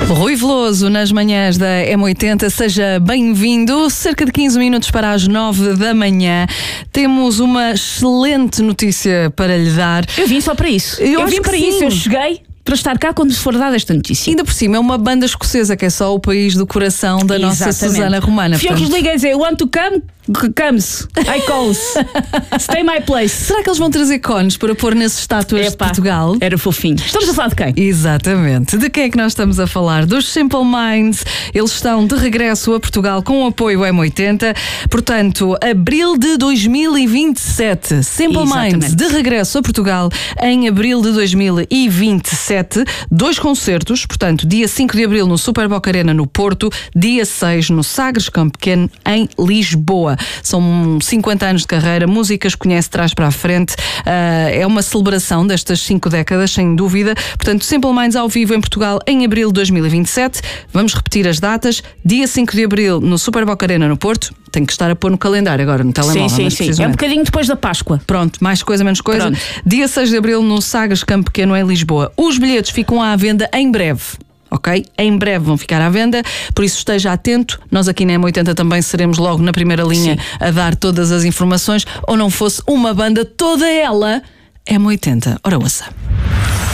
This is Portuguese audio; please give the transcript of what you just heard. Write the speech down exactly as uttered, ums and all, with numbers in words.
Rui Veloso nas manhãs da M oitenta, seja bem-vindo. Cerca de quinze minutos para as nove da manhã. Temos uma excelente notícia para lhe dar. Eu vim só para isso. Eu Eu, acho vim que para sim. isso. Eu cheguei para estar cá quando for dada esta notícia. Ainda por cima, é uma banda escocesa que é só o país do coração da nossa Exatamente. Susana Romana. Fui eu que lhes liguei a dizer: want to come? Comes. I calls. Stay my place. Será que eles vão trazer cones para pôr nas estátuas Epá, de Portugal? Era fofinho. Estamos a falar de quem? Exatamente. De quem é que nós estamos a falar? Dos Simple Minds. Eles estão de regresso a Portugal com o apoio M oitenta. Portanto, abril de dois mil e vinte e sete. Simple Exatamente. Minds de regresso a Portugal em abril de dois mil e vinte e sete. Dois concertos, portanto, dia cinco de abril no Super Boca Arena no Porto, dia seis no Sagres Campo Pequeno em Lisboa. São cinquenta anos de carreira, músicas conhece de trás para a frente. Uh, é uma celebração destas cinco décadas, sem dúvida. Portanto, Simple Minds ao vivo em Portugal em abril de dois mil e vinte e sete. Vamos repetir as datas. Dia cinco de abril no Super Boca Arena no Porto. Tem que estar a pôr no calendário agora, no telemóvel. Sim, sim, mas sim. É um precisamente. bocadinho depois da Páscoa. Pronto, mais coisa, menos coisa. Pronto. Dia seis de abril no Sagres Campo Pequeno em Lisboa. Os bilhetes ficam à venda em breve. Ok? Em breve vão ficar à venda, por isso esteja atento. Nós aqui na M oitenta também seremos logo na primeira linha Sim. a dar todas as informações, ou não fosse uma banda toda ela M oitenta. Ora, ouça.